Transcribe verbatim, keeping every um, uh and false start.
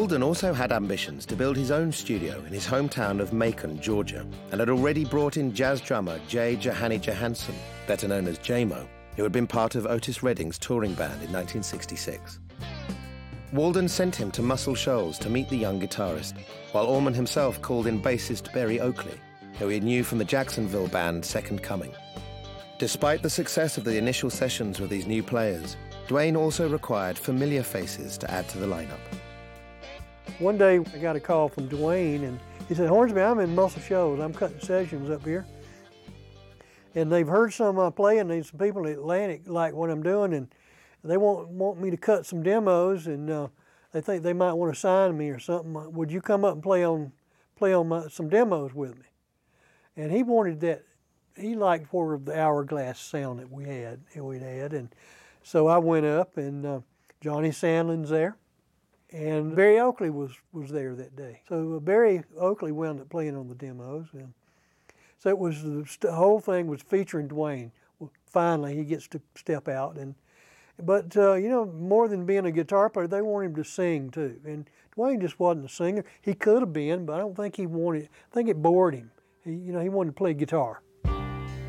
Walden also had ambitions to build his own studio in his hometown of Macon, Georgia, and had already brought in jazz drummer Jay Johanny Johansson, better known as J-Mo, who had been part of Otis Redding's touring band in nineteen sixty-six. Walden sent him to Muscle Shoals to meet the young guitarist, while Allman himself called in bassist Berry Oakley, who he knew from the Jacksonville band Second Coming. Despite the success of the initial sessions with these new players, Duane also required familiar faces to add to the lineup. One day I got a call from Duane, and he said, "Hornsby, I'm in Muscle Shoals. I'm cutting sessions up here. And they've heard some uh, play, and there's some people in Atlantic like what I'm doing, and they want, want me to cut some demos, and uh, they think they might want to sign me or something. Would you come up and play on, play on my, some demos with me?" And he wanted that. He liked for the hourglass sound that we had, that we'd had, and so I went up, and uh, Johnny Sandlin's there. And Berry Oakley was, was there that day. So uh, Berry Oakley wound up playing on the demos. And so it was, the, the whole thing was featuring Duane. Well, finally, he gets to step out. And But, uh, you know, more than being a guitar player, they want him to sing too. And Duane just wasn't a singer. He could have been, but I don't think he wanted, I think it bored him. He, you know, he wanted to play guitar.